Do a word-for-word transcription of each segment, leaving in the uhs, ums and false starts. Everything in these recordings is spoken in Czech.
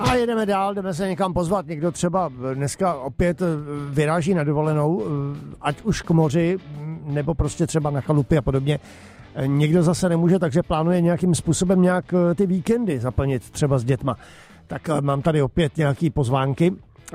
A jedeme dál, jdeme se někam pozvat. Někdo třeba dneska opět vyráží na dovolenou, ať už k moři, nebo prostě třeba na chalupy a podobně. Někdo zase nemůže, takže plánuje nějakým způsobem nějak ty víkendy zaplnit třeba s dětma. Tak mám tady opět nějaký pozvánky.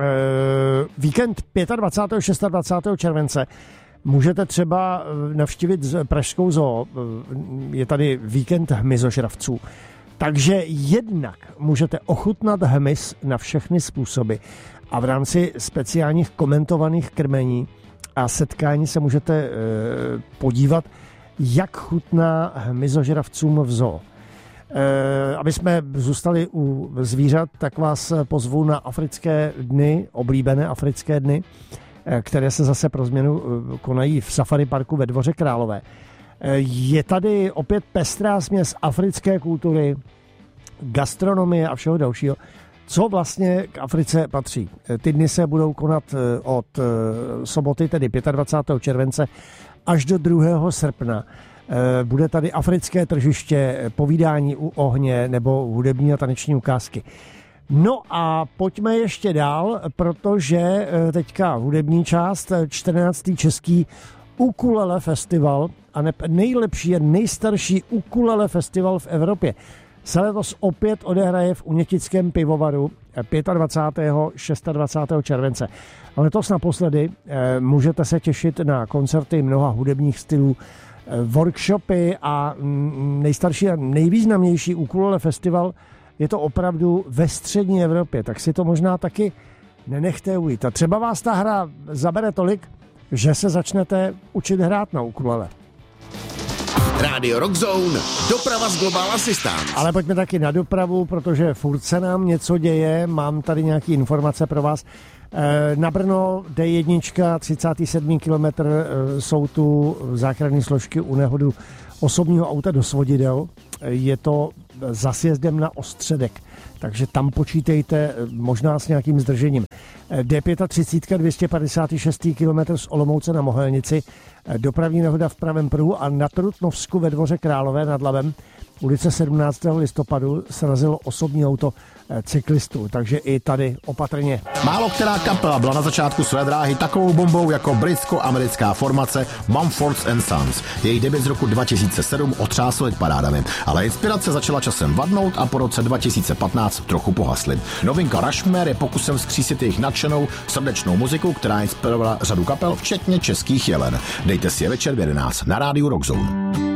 Víkend dvacátého pátého, dvacátého šestého července můžete třeba navštívit pražskou zoo. Je tady víkend hmyzožravců. Takže jednak můžete ochutnat hmyz na všechny způsoby a v rámci speciálních komentovaných krmení a setkání se můžete e, podívat, jak chutná hmyzožravcům v zoo. E, aby jsme zůstali u zvířat, tak vás pozvu na africké dny, oblíbené africké dny, e, které se zase pro změnu konají v Safari parku ve Dvoře Králové. Je tady opět pestrá směs africké kultury, gastronomie a všeho dalšího, co vlastně k Africe patří. Ty dny se budou konat od soboty, tedy dvacátého pátého července, až do druhého srpna. Bude tady africké tržiště, povídání u ohně nebo hudební a taneční ukázky. No a pojďme ještě dál, protože teďka hudební část, čtrnáctý český ukulele festival a ne, nejlepší a nejstarší ukulele festival v Evropě se letos opět odehraje v Unětickém pivovaru dvacátého pátého, dvacátého šestého července. A letos naposledy eh, můžete se těšit na koncerty mnoha hudebních stylů, eh, workshopy a mm, nejstarší a nejvýznamnější ukulele festival je to opravdu ve střední Evropě, tak si to možná taky nenechte ujít. A třeba vás ta hra zabere tolik, že se začnete učit hrát na ukulele. Rádio Rock Zone, doprava z Global Assistance. Ale pojďme taky na dopravu, protože furt se nám něco děje. Mám tady nějaké informace pro vás. Na Brno D jedna, třicátý sedmý kilometr, jsou tu záchranné složky u nehodu osobního auta do svodidel. Je to za sjezdem na Ostředek, takže tam počítejte možná s nějakým zdržením. D třicet pět, dvě stě padesát šest kilometr z Olomouce na Mohelnici, dopravní nehoda v pravém pruhu a na Trutnovsku ve Dvoře Králové nad Labem ulice sedmnáctého listopadu srazilo osobní auto cyklistů, takže i tady opatrně. Málo která kapela byla na začátku své dráhy takovou bombou jako britsko-americká formace Mumford and Sons. Její debut z roku dva tisíce sedm otřásl hitparádami, ale inspirace začala časem vadnout a po roce dva tisíce patnáct trochu pohasly. Novinka Rushmore je pokusem vzkřísit jejich nadšenou, srdečnou muziku, která inspirovala řadu kapel, včetně českých Jelen. Dejte si je večer v jedenáct na rádiu Rock Zone.